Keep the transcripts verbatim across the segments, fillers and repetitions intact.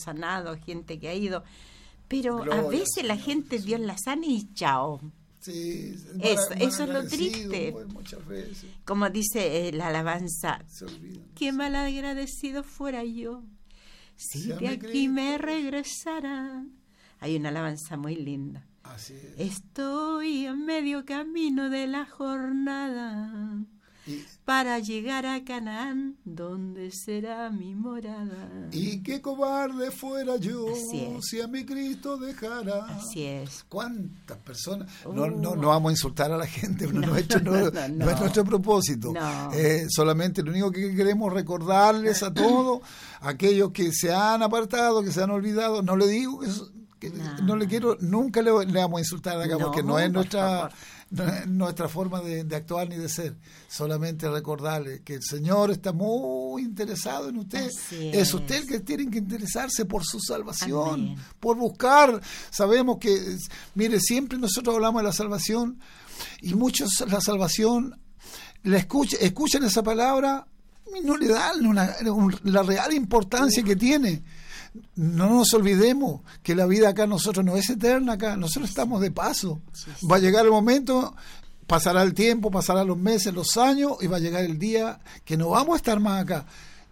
sanado, gente que ha ido, pero Gloria, a veces Señor, la gente Jesús. Dios la sana y chao. Sí, Eso, mal- eso es lo malagradecido, triste. pues, muchas veces Como dice eh, la alabanza, se olvidan. qué mal agradecido fuera yo si Si a de mi aquí Cristo- me regresara. Hay una alabanza muy linda. Así es. Estoy a medio camino de la jornada Y, para llegar a Canaán, donde será mi morada. y qué cobarde fuera yo Así es. si a mi Cristo dejara. Así es. ¿Cuántas personas? Uh. No, no, no vamos a insultar a la gente, no, No, nuestro, no, no, no, no. es nuestro propósito. No. Eh, solamente lo único que queremos recordarles a todos, aquellos que se han apartado, que se han olvidado, no le digo que, que No. no le quiero, nunca le, le vamos a insultar acá, No, porque no es por nuestra favor. no es nuestra forma de, de actuar ni de ser. Solamente recordarles que el Señor está muy interesado en usted. Así Es es. usted el que tiene que interesarse por su salvación, Amén. por buscar. Sabemos que, mire, siempre nosotros hablamos de la salvación y muchos la salvación la escuchan, escuchan esa palabra y no le dan una, un, la real importancia que tiene. No nos olvidemos que la vida acá nosotros no es eterna acá, nosotros estamos de paso. Sí, sí. Va a llegar el momento, pasará el tiempo, pasarán los meses, los años y va a llegar el día que no vamos a estar más acá.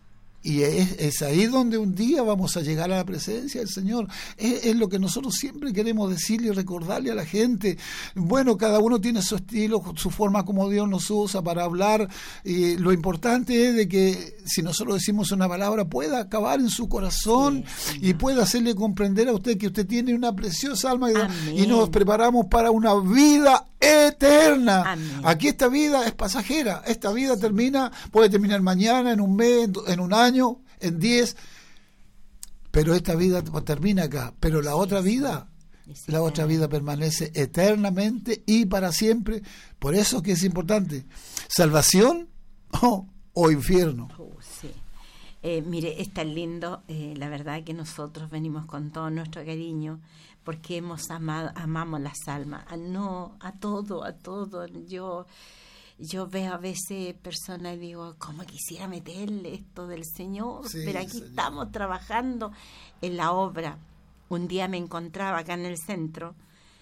Y es, es ahí donde un día vamos a llegar a la presencia del Señor. Es, es lo que nosotros siempre queremos decirle y recordarle a la gente. Bueno, cada uno tiene su estilo, su forma como Dios nos usa para hablar. Y lo importante es de que si nosotros decimos una palabra pueda acabar en su corazón, Sí, y pueda hacerle comprender a usted que usted tiene una preciosa alma y, Amén. y nos preparamos para una vida eterna. Amén. Aquí esta vida es pasajera. Esta vida termina, puede terminar mañana, en un mes, en un año, en diez, pero esta vida termina acá. Pero la otra vida, la otra vida permanece eternamente y para siempre. Por eso que es importante, salvación oh, o infierno. Uh, sí. Eh, mire, es tan lindo, eh, la verdad que nosotros venimos con todo nuestro cariño porque hemos amado, amamos las almas, a, no, a todo, a todo. Yo yo veo a veces personas y digo, ¿cómo quisiera meterle esto del Señor? Sí, Pero aquí Señor. estamos trabajando en la obra. Un día me encontraba acá en el centro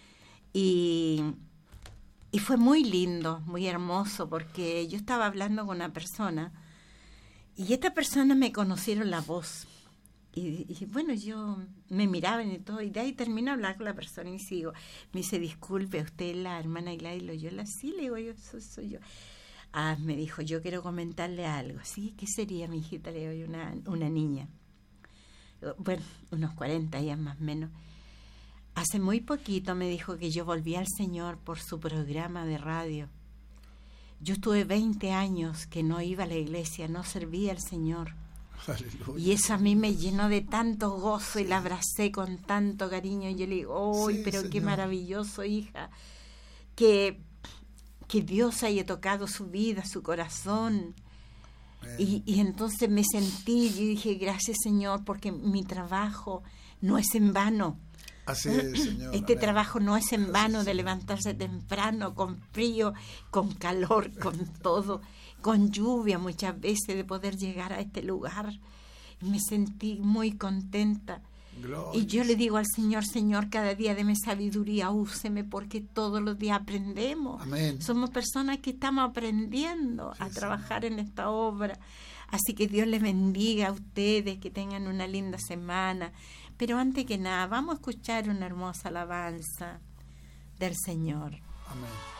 y, y fue muy lindo, muy hermoso, porque yo estaba hablando con una persona y esta persona me conocieron la voz. Y, y bueno, yo me miraban y todo, y de ahí termino de hablar con la persona y sigo. Me dice, disculpe, usted es la hermana Gladys Loyola. Sí, le digo, yo soy, soy yo. Ah, me dijo, yo quiero comentarle algo. Sí, ¿qué sería, mi hijita? Le digo, una, una niña. Bueno, unos cuarenta años más o menos. Hace muy poquito me dijo que yo volví al Señor por su programa de radio. Yo estuve veinte años que no iba a la iglesia, no servía al Señor. Aleluya. Y eso a mí me llenó de tanto gozo y la abracé con tanto cariño. Y yo le digo, ¡ay, Sí, pero qué Señor. maravilloso, hija! Que, que Dios haya tocado su vida, su corazón. Y, y entonces me sentí y dije, gracias, Señor, porque mi trabajo no es en vano. Así es, Señor. Este Amén. trabajo no es en Gracias, vano de Señor. levantarse temprano, con frío, con calor, con todo, con lluvia muchas veces, de poder llegar a este lugar. Me sentí muy contenta. Gloria. Y yo le digo al Señor, Señor, cada día deme sabiduría, úseme, porque todos los días aprendemos. Amén. Somos personas que estamos aprendiendo Sí, a trabajar Señor. en esta obra. Así que Dios les bendiga a ustedes, que tengan una linda semana. Pero antes que nada, vamos a escuchar una hermosa alabanza del Señor. Amén.